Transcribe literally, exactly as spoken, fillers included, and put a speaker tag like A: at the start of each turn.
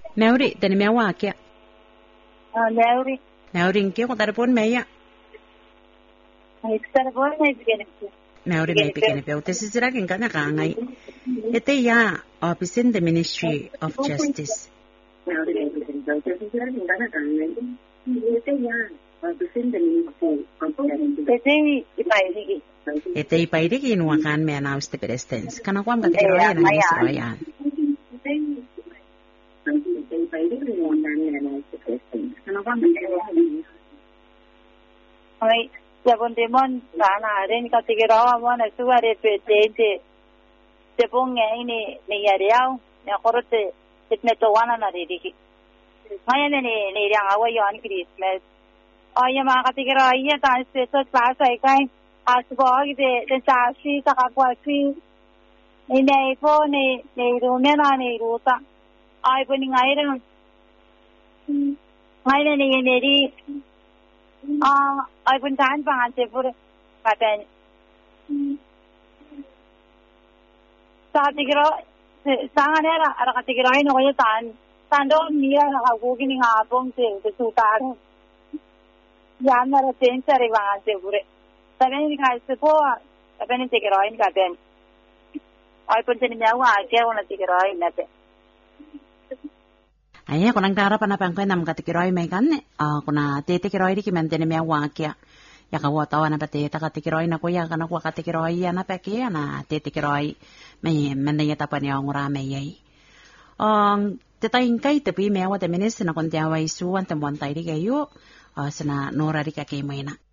A: Nauri tani me wa kia.
B: Ah nauri.
A: Nauri ke ko tarpon me ya.
B: Iktar boy me bigene.
A: Nauri me bigene pe ute sisira kin kana ka ngai. Ete ya office in the Ministry of Justice.
B: Nauri me bigene pe ute sisira kin kana ka ngai. Ete ya office in the Ministry of Justice. Ete ipairigi.
A: Ete ipairigi nuwa kan me na uste presidents. Kana kwam ka tiro ya na ministro ya.
B: Ay, sabon demon sana rin kasi girawa mo na suwari pwede te ponga ini ni yariao na korote itmeto wana na ririki. Ngayon ni ni yang away yon Christmas. Ay mga katigiro iya ta special class ay kay asbog de de sashi sa kapwasi. Ini po ni ni rumena ni ruta. Ay po ni ngayon ngayon ni ni Ah, ay puntahan pa nga siyempre katen. Sa katigiro, sa nga nera, ara katigiro ay no kayo tan, tan doon niya nakagugin ng hapong siya, susutaro. Yan na ratin sa ribangan siyempre. Sabi ni kasi po, sabi ni tigiro ay katen. Ay punta niya wa, kaya ko na tigiro ay natin.
A: Aya kunang tara pa na pangkwen nam katikiroy may kanne. Ah kuna tete kiroy di kimantene me wakia. Ya ka wata wana pate ta katikiroy na kuya kana kwa katikiroy ya na peke na tete kiroy may mende ya tapan ya ngura me yai. Um tetay kai tepi me wa te menes na kontia wa isu wan te montai di kayo. Ah sana nora di ka kay mo ina.